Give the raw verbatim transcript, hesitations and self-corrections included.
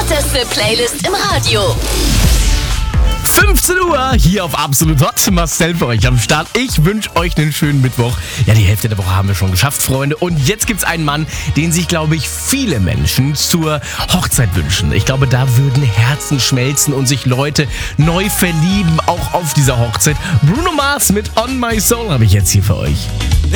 hotteste Playlist im Radio. fünfzehn Uhr hier auf Absolut Hot. Marcel für euch am Start. Ich wünsche euch einen schönen Mittwoch. Ja, die Hälfte der Woche haben wir schon geschafft, Freunde. Und jetzt gibt's einen Mann, den sich, glaube ich, viele Menschen zur Hochzeit wünschen. Ich glaube, da würden Herzen schmelzen und sich Leute neu verlieben, auch auf dieser Hochzeit. Bruno Mars mit On My Soul habe ich jetzt hier für euch.